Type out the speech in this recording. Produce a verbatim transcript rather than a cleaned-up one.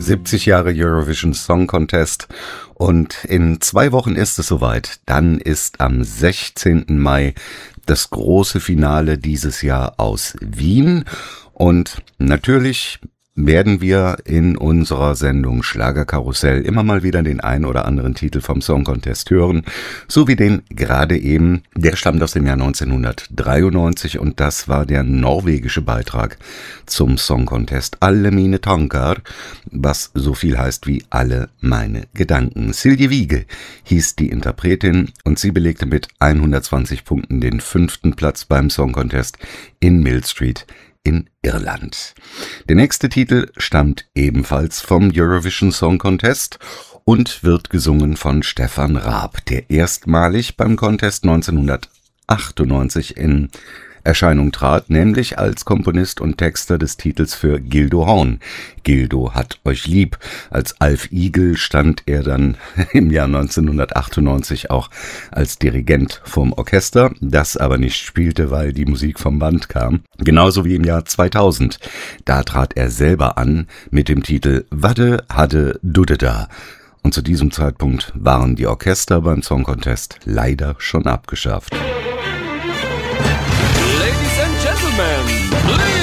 siebzig Jahre Eurovision Song Contest und in zwei Wochen ist es soweit. Dann ist am sechzehnten Mai das große Finale dieses Jahr aus Wien und natürlich werden wir in unserer Sendung Schlagerkarussell immer mal wieder den ein oder anderen Titel vom Song Contest hören, so wie den gerade eben. Der stammt aus dem Jahr neunzehnhundertdreiundneunzig und das war der norwegische Beitrag zum Song Contest Alle mine tankar, was so viel heißt wie Alle meine Gedanken. Silje Wiege hieß die Interpretin und sie belegte mit hundertzwanzig Punkten den fünften Platz beim Song Contest in Mill Street in Irland. Der nächste Titel stammt ebenfalls vom Eurovision Song Contest und wird gesungen von Stefan Raab, der erstmalig beim Contest neunzehnhundertachtundneunzig in Erscheinung trat, nämlich als Komponist und Texter des Titels für Gildo Horn. Gildo hat euch lieb. Als Alf Igel stand er dann im Jahr neunzehnhundertachtundneunzig auch als Dirigent vorm Orchester, das aber nicht spielte, weil die Musik vom Band kam. Genauso wie im Jahr zweitausend. Da trat er selber an mit dem Titel Wadde hadde dudde da. Und zu diesem Zeitpunkt waren die Orchester beim Song Contest leider schon abgeschafft. Ladies and gentlemen, please